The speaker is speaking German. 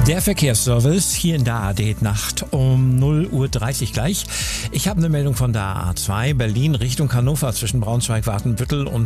Der Verkehrsservice hier in der ARD-Nacht um 0:30 Uhr gleich. Ich habe eine Meldung von der A2 Berlin Richtung Hannover zwischen Braunschweig, Watenbüttel und